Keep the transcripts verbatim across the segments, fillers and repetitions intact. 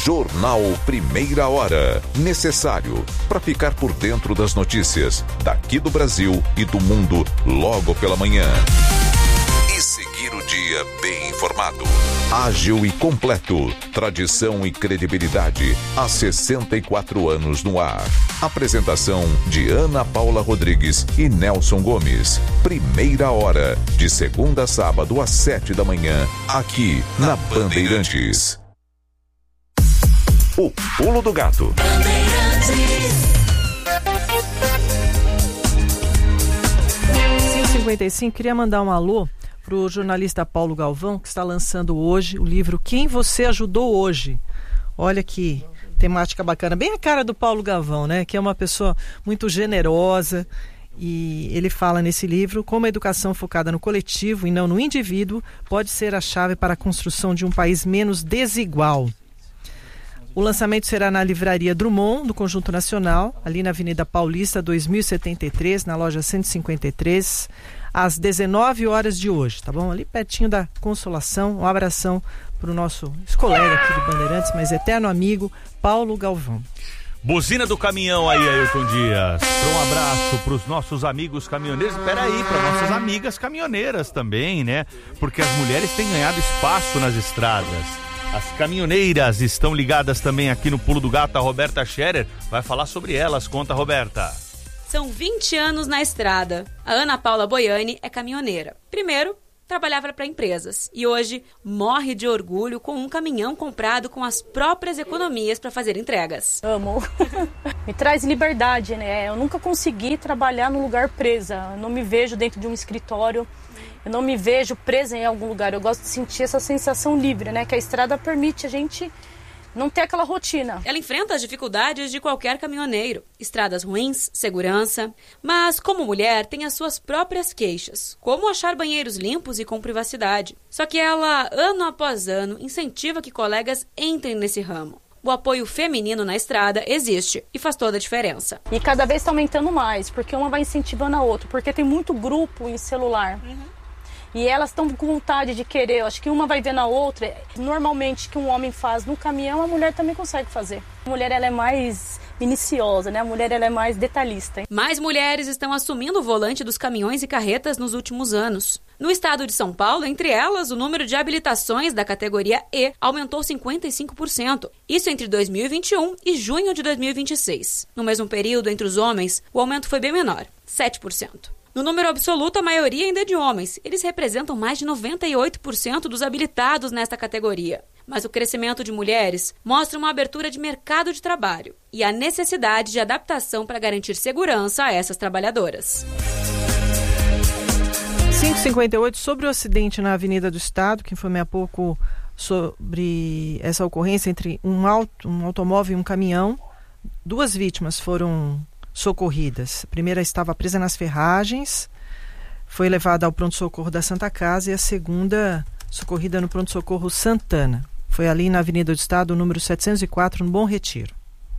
Jornal Primeira Hora. Necessário para ficar por dentro das notícias daqui do Brasil e do mundo logo pela manhã. E seguir o dia bem informado. Ágil e completo. Tradição e credibilidade há sessenta e quatro anos no ar. Apresentação de Ana Paula Rodrigues e Nelson Gomes. Primeira Hora, de segunda a sábado às sete da manhã, aqui na Bandeirantes. O Pulo do Gato. cinco e cinquenta e cinco, queria mandar um alô para o jornalista Paulo Galvão, que está lançando hoje o livro Quem Você Ajudou Hoje. Olha que temática bacana, bem a cara do Paulo Galvão, né? Que é uma pessoa muito generosa, e ele fala nesse livro como a educação focada no coletivo e não no indivíduo pode ser a chave para a construção de um país menos desigual. O lançamento será na Livraria Drummond, do Conjunto Nacional, ali na Avenida Paulista dois mil e setenta e três, na loja cento e cinquenta e três, às dezenove horas de hoje, tá bom? Ali pertinho da Consolação. Um abração para o nosso ex-colega aqui do Bandeirantes, mas eterno amigo, Paulo Galvão. Buzina do caminhão aí, Ailton Dias. Um abraço para os nossos amigos caminhoneiros. Espera aí, para nossas amigas caminhoneiras também, né? Porque as mulheres têm ganhado espaço nas estradas. As caminhoneiras estão ligadas também aqui no Pulo do Gato. A Roberta Scherer vai falar sobre elas. Conta, Roberta. São vinte anos na estrada. A Ana Paula Boiani é caminhoneira. Primeiro, trabalhava para empresas e hoje morre de orgulho com um caminhão comprado com as próprias economias para fazer entregas. Amo. Me traz liberdade, né? Eu nunca consegui trabalhar num lugar presa. Eu não me vejo dentro de um escritório. Eu não me vejo presa em algum lugar. Eu gosto de sentir essa sensação livre, né? Que a estrada permite a gente não ter aquela rotina. Ela enfrenta as dificuldades de qualquer caminhoneiro. Estradas ruins, segurança. Mas, como mulher, tem as suas próprias queixas. Como achar banheiros limpos e com privacidade. Só que ela, ano após ano, incentiva que colegas entrem nesse ramo. O apoio feminino na estrada existe e faz toda a diferença. E cada vez está aumentando mais, porque uma vai incentivando a outra. Porque tem muito grupo em celular. Uhum. E elas estão com vontade de querer. Eu acho que uma vai vendo a outra. Normalmente, o que um homem faz no caminhão, a mulher também consegue fazer. A mulher, ela é mais minuciosa, né? A mulher, ela é mais detalhista. Mais mulheres estão assumindo o volante dos caminhões e carretas nos últimos anos. No estado de São Paulo, entre elas, o número de habilitações da categoria E aumentou cinquenta e cinco por cento. Isso entre dois mil e vinte e um e junho de dois mil e vinte e seis. No mesmo período, entre os homens, o aumento foi bem menor, sete por cento. No número absoluto, a maioria ainda é de homens. Eles representam mais de noventa e oito por cento dos habilitados nesta categoria. Mas o crescimento de mulheres mostra uma abertura de mercado de trabalho e a necessidade de adaptação para garantir segurança a essas trabalhadoras. cinco e cinquenta e oito, sobre o acidente na Avenida do Estado, que informei há pouco sobre essa ocorrência entre um, auto, um automóvel e um caminhão. Duas vítimas foram socorridas. A primeira estava presa nas ferragens, foi levada ao pronto-socorro da Santa Casa, e a segunda socorrida no pronto-socorro Santana. Foi ali na Avenida do Estado, número setecentos e quatro, no Bom Retiro.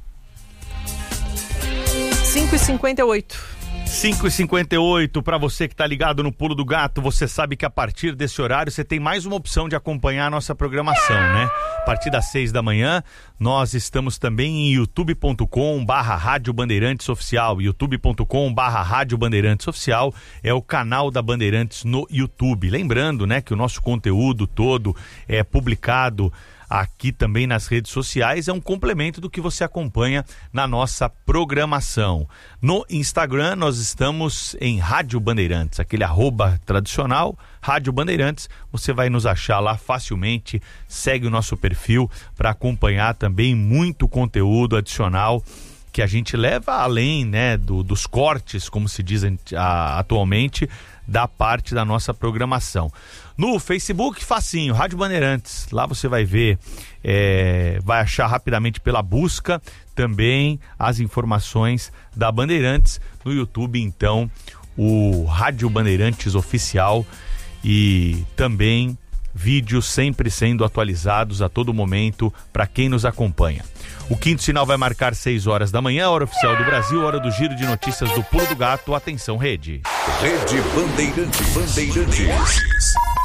cinco e cinquenta e oito. cinco e cinquenta e oito, para você que está ligado no Pulo do Gato, você sabe que a partir desse horário você tem mais uma opção de acompanhar a nossa programação, né? A partir das seis da manhã, nós estamos também em youtube ponto com barra Rádio Bandeirantes Oficial. youtube ponto com barra Rádio Bandeirantes Oficial é o canal da Bandeirantes no YouTube. Lembrando, né, que o nosso conteúdo todo é publicado aqui também nas redes sociais, é um complemento do que você acompanha na nossa programação. No Instagram nós estamos em Rádio Bandeirantes, aquele arroba tradicional, Rádio Bandeirantes, você vai nos achar lá facilmente, segue o nosso perfil para acompanhar também muito conteúdo adicional que a gente leva além, né, do, dos cortes, como se diz a, atualmente, da parte da nossa programação. No Facebook, facinho, Rádio Bandeirantes, lá você vai ver, é, vai achar rapidamente pela busca também as informações da Bandeirantes. No YouTube, então, o Rádio Bandeirantes Oficial, e também vídeos sempre sendo atualizados a todo momento para quem nos acompanha. O quinto sinal vai marcar seis horas da manhã, hora oficial do Brasil, hora do giro de notícias do Pulo do Gato. Atenção, Rede. Rede Bandeirantes. Bandeirantes.